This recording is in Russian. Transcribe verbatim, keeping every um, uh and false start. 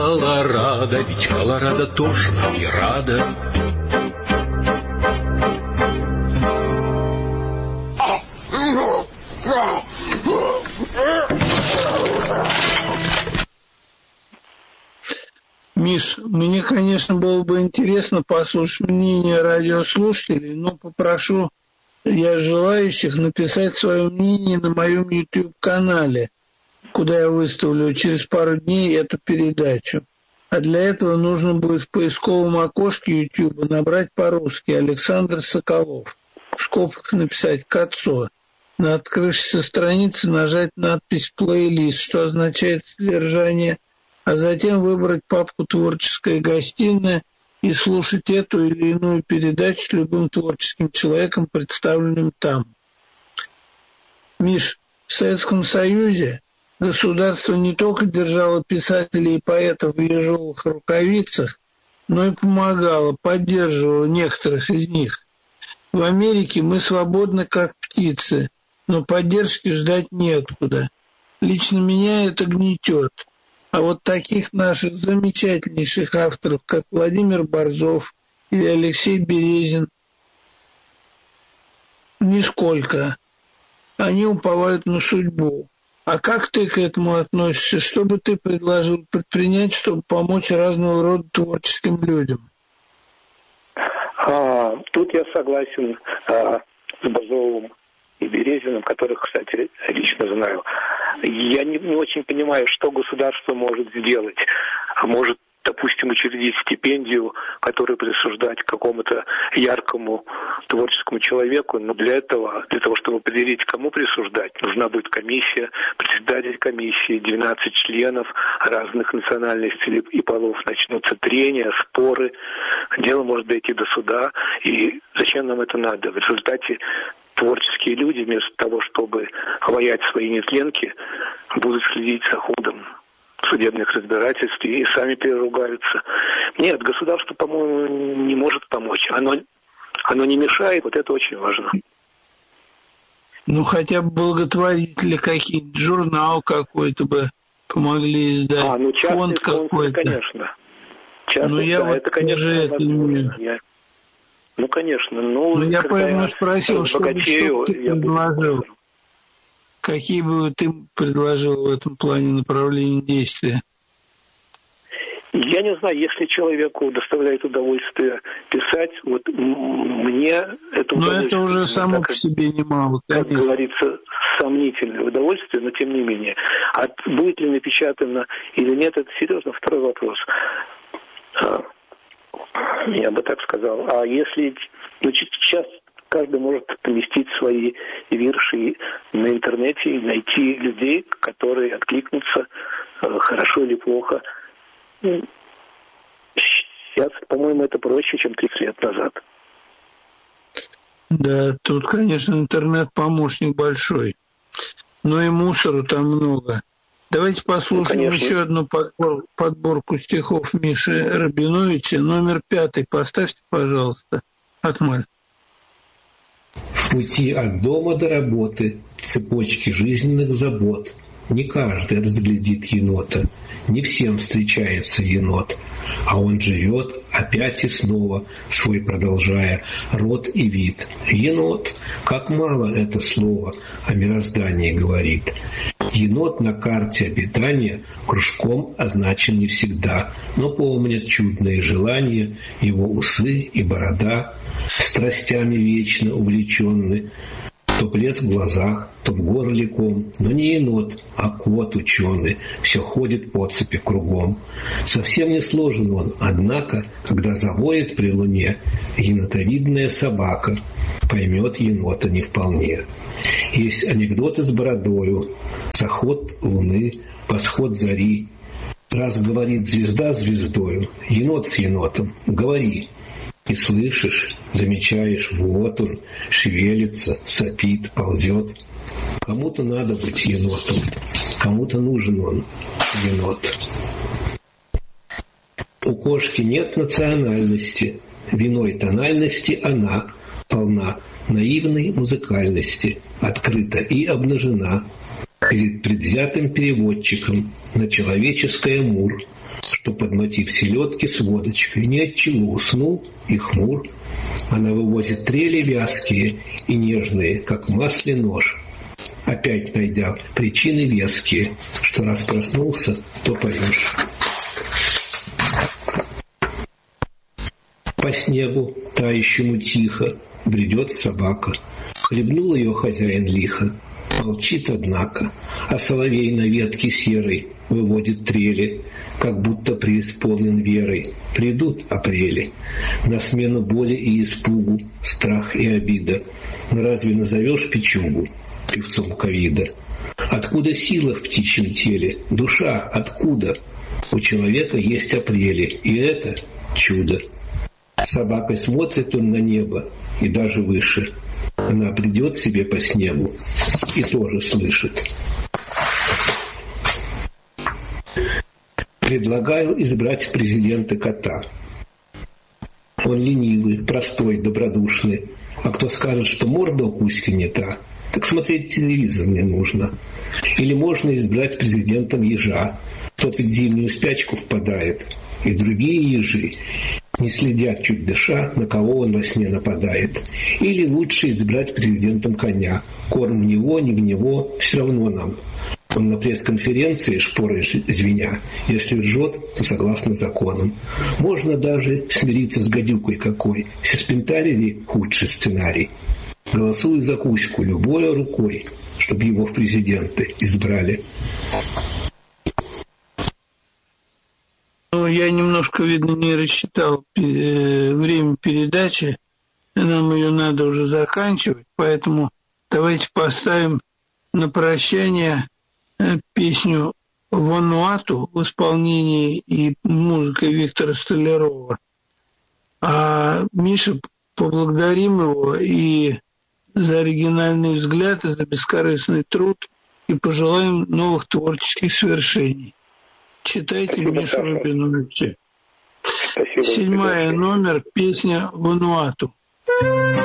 Колорадо, ведь Колорадо тоже нам не рада. Миш, мне, конечно, было бы интересно послушать мнение радиослушателей, но попрошу я желающих написать свое мнение на моем YouTube-канале, куда я выставлю через пару дней эту передачу. А для этого нужно будет в поисковом окошке YouTube набрать по-русски Александр Соколов, в скобках написать «Кацо». На открывшейся странице нажать надпись «Плейлист», что означает «Содержание», а затем выбрать папку «Творческая гостиная» и слушать эту или иную передачу с любым творческим человеком, представленным там. Миш, в Советском Союзе государство не только держало писателей и поэтов в ежовых рукавицах, но и помогало, поддерживало некоторых из них. В Америке мы свободны как птицы, но поддержки ждать неоткуда. Лично меня это гнетет. А вот таких наших замечательнейших авторов, как Владимир Борзов или Алексей Березин, нисколько. Они уповают на судьбу. А как ты к этому относишься? Что бы ты предложил предпринять, чтобы помочь разного рода творческим людям? А, тут я согласен а, с Борзовым и Березиным, которых, кстати, лично знаю. Я не, не очень понимаю, что государство может сделать. А может, допустим, учредить стипендию, которую присуждать какому-то яркому творческому человеку, но для этого, для того, чтобы определить, кому присуждать, нужна будет комиссия, председатель комиссии, двенадцать членов разных национальностей и полов, начнутся трения, споры, дело может дойти до суда, и зачем нам это надо? В результате творческие люди, вместо того, чтобы воять свои нетленки, будут следить за ходом судебных разбирательств и сами переругаются. Нет, государство, по-моему, не может помочь. Оно, оно не мешает, вот это очень важно. Ну, хотя бы благотворители какие-то, журнал какой-то бы помогли издать, а, ну, фонд какой-то. Конечно. Частный, ну, я да, вот это, конечно, это не... я... Ну, конечно. Ну, ну я поэтому спросил, что, богатею, что ты я предложил. буду... Какие бы ты предложил в этом плане направления действия? Я не знаю, если человеку доставляет удовольствие писать, вот мне это удовольствие... Но это уже само так, по себе немало, конечно. Как говорится, сомнительное удовольствие, но тем не менее. А будет ли напечатано или нет, это серьезно второй вопрос. Я бы так сказал. А если... Ну, сейчас каждый может поместить свои вирши на интернете и найти людей, которые откликнутся, хорошо или плохо. Сейчас, по-моему, это проще, чем тридцать лет назад. Да, тут, конечно, интернет-помощник большой. Но и мусору там много. Давайте послушаем ну, еще одну подбор, подборку стихов Миши Рабиновича. Номер пятый поставьте, пожалуйста, Атмаль. В пути от дома до работы, цепочки жизненных забот. Не каждый разглядит енота, не всем встречается енот, а он живет опять и снова, свой продолжая род и вид. Енот, как мало это слово о мироздании говорит. Енот на карте обитания кружком означен не всегда, но помнят чудные желания, его усы и борода, страстями вечно увлеченны. То блеск в глазах, то в горле ком, но не енот, а кот ученый, все ходит по цепи кругом. Совсем не сложен он, однако, когда завоет при луне, енотовидная собака поймет енота не вполне. Есть анекдоты с бородою, заход луны, восход зари. Раз говорит звезда звездою, енот с енотом, говори. И слышишь, замечаешь, вот он, шевелится, сопит, ползет. Кому-то надо быть енотом, кому-то нужен он, енот. У кошки нет национальности, в иной тональности она полна наивной музыкальности, открыта и обнажена перед предвзятым переводчиком на человеческое мур. что под мотив селедки с водочкой ни от чего уснул и хмур. Она вывозит трели вязкие и нежные, как в масле нож, опять найдя причины веские, что раз проснулся, то поешь. По снегу, тающему тихо, бредет собака. Хлебнул ее хозяин лихо, молчит, однако, а соловей на ветке серой выводит трели, как будто преисполнен верой. Придут апрели на смену боли и испугу, страх и обида. Но разве назовешь печугу певцом ковида? Откуда сила в птичьем теле? Душа откуда? У человека есть апрели, и это чудо. Собакой смотрит он на небо и даже выше. Она придет себе по снегу и тоже слышит. Предлагаю избрать в президенты кота. Он ленивый, простой, добродушный. А кто скажет, что морда у Кузьки не та, так смотреть телевизор не нужно. Или можно избрать президентом ежа. Тот ведь в зимнюю спячку впадает. И другие ежи не следят, чуть дыша, на кого он во сне нападает. Или лучше избрать президентом коня. Корм в него, не в него, все равно нам. Он на пресс-конференции, шпорой звеня, если ржет, то согласно законам. Можно даже смириться с гадюкой какой. Серпентарий — худший сценарий. Голосую за Кузьку любой рукой, чтобы его в президенты избрали. Ну, я немножко, видно, не рассчитал время передачи. Нам ее надо уже заканчивать, поэтому давайте поставим на прощание песню «Вануату» в исполнении и музыкой Виктора Столярова. А Миша, поблагодарим его и за оригинальный взгляд, и за бескорыстный труд, и пожелаем новых творческих свершений. Читайте Спасибо, Мишу Саша. Рубиновича. Спасибо. Седьмая номер, песня «Вануату».